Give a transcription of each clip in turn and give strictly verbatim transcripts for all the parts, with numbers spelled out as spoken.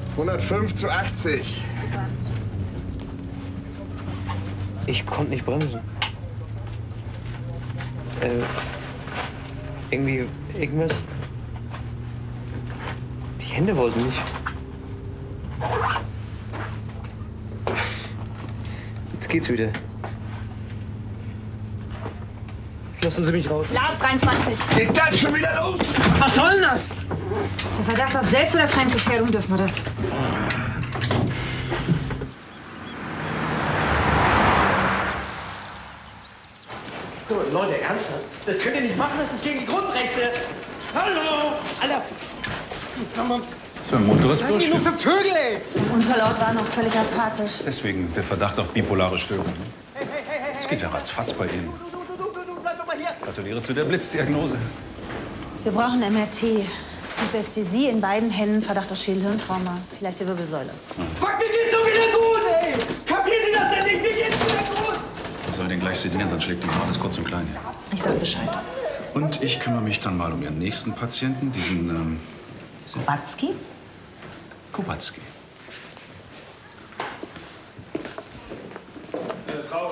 hundertfünf zu achtzig. Ich konnte nicht bremsen. Äh, irgendwie, irgendwas. Die Hände wollten nicht. Jetzt geht's wieder. Lassen Sie mich raus. Lars, dreiundzwanzig. Geht das schon wieder los? Was soll denn das? Der Verdacht auf Selbst- oder Fremdgefährdung dürfen wir das. So, Leute, ernsthaft? Das könnt ihr nicht machen, das ist gegen die Grundrechte. Hallo! Alter! Komm mal. So ein munteres Was seid ihr nur für Vögel, ey? Der Unfallort war noch völlig apathisch. Deswegen der Verdacht auf bipolare Störung. Ne? Hey, hey, hey, hey, Das geht ja ratzfatz bei Ihnen. Du, du, du, du, du, bleib doch mal hier. Gratuliere zu der Blitzdiagnose. Wir brauchen M R T. Anästhesie in beiden Händen, Verdacht auf Schädel-Hirntrauma. Vielleicht die Wirbelsäule. Fuck, mir geht's so wieder gut, ey! Kapiert ihr das denn nicht? Mir geht's wieder gut! Ich soll den gleich sedieren, sonst schlägt die so alles kurz und klein hier. Ich sag Bescheid. Und ich kümmere mich dann mal um Ihren nächsten Patienten, diesen, ähm... Batzki? Kubacki. Äh, Frau,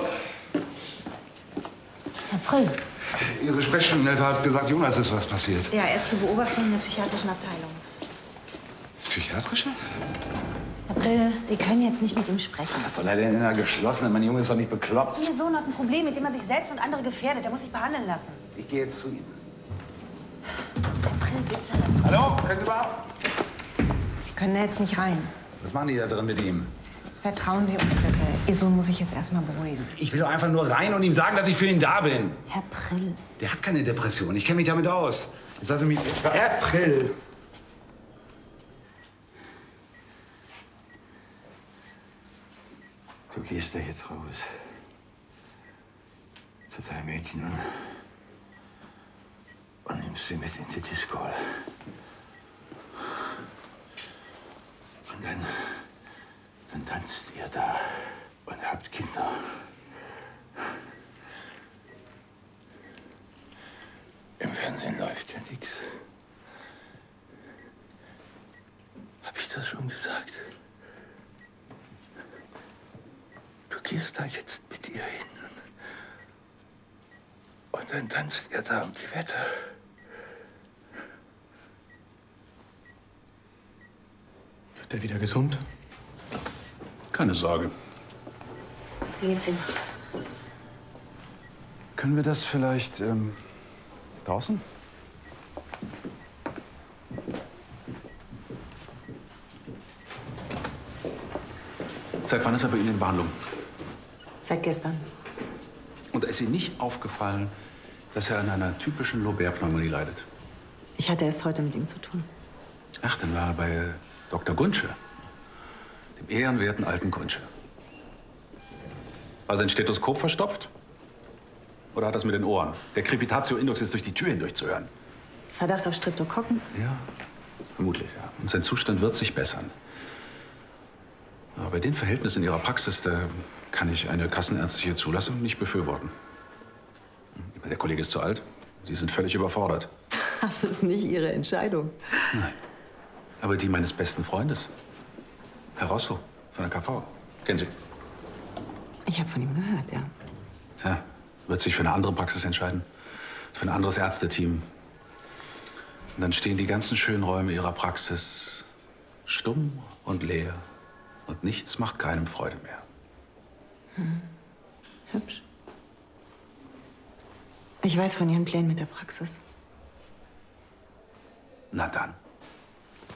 April. Ihre Sprechstundenhilfe hat gesagt, Jonas ist was passiert. Ja, er ist zur Beobachtung in der psychiatrischen Abteilung. Psychiatrische? April, Sie können jetzt nicht mit ihm sprechen. Was soll er denn in einer geschlossenen? Mein Junge ist doch nicht bekloppt. Ihr Sohn hat ein Problem, mit dem er sich selbst und andere gefährdet. Er muss sich behandeln lassen. Ich gehe jetzt zu ihm. April, bitte. Hallo? Können Sie mal? Sie können da jetzt nicht rein. Was machen die da drin mit ihm? Vertrauen Sie uns bitte. Ihr Sohn muss sich jetzt erstmal beruhigen. Ich will doch einfach nur rein und ihm sagen, dass ich für ihn da bin. Herr Prill. Der hat keine Depression. Ich kenne mich damit aus. Jetzt lassen Sie mich... Herr Prill! Du gehst da jetzt raus. Zu deinem Mädchen und, und nimmst sie mit in die Disco. Und dann, dann tanzt ihr da und habt Kinder. Im Fernsehen läuft ja nichts. Hab ich das schon gesagt? Du gehst da jetzt mit ihr hin. Und dann tanzt ihr da um die Wette. Wird er wieder gesund? Keine Sorge. Wie geht's ihm? Können wir das vielleicht, ähm, draußen? Seit wann ist er bei Ihnen in Behandlung? Seit gestern. Und ist Ihnen nicht aufgefallen, dass er an einer typischen Lobär-Pneumonie leidet? Ich hatte erst heute mit ihm zu tun. Ach, dann war er bei Doktor Guntsche, dem ehrenwerten alten Guntsche. War sein Stethoskop verstopft? Oder hat er es mit den Ohren? Der Crepitatio-Index ist durch die Tür hindurch zu hören. Verdacht auf Streptokokken? Ja, vermutlich, ja. Und sein Zustand wird sich bessern. Aber bei den Verhältnissen in Ihrer Praxis, da kann ich eine kassenärztliche Zulassung nicht befürworten. Der Kollege ist zu alt. Sie sind völlig überfordert. Das ist nicht Ihre Entscheidung. Nein. Aber die meines besten Freundes. Herr Rosso von der K V. Kennen Sie? Ich habe von ihm gehört, ja. Tja, wird sich für eine andere Praxis entscheiden. Für ein anderes Ärzteteam. Und dann stehen die ganzen schönen Räume Ihrer Praxis stumm und leer. Und nichts macht keinem Freude mehr. Hm. Hübsch. Ich weiß von Ihren Plänen mit der Praxis. Na dann.